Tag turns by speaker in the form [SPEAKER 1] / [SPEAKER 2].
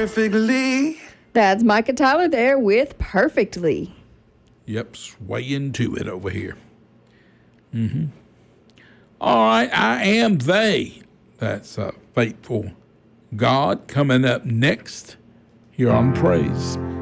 [SPEAKER 1] perfectly.
[SPEAKER 2] That's Micah Tyler there with Perfectly.
[SPEAKER 3] Yep, swaying to it over here. All right, I am they. That's Faithful God coming up next here on Praise.